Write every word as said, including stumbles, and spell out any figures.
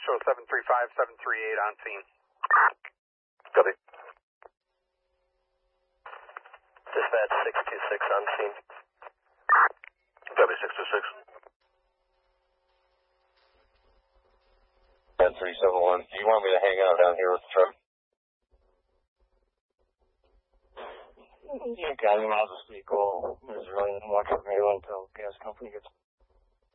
show seven three five, seven three eight on scene. Copy. Dispatch six two six on scene. Copy, six two six. ten three seven one, do you want me to hang out down here with the truck? You got him, I'll just be cool. There's really not much for me until gas company gets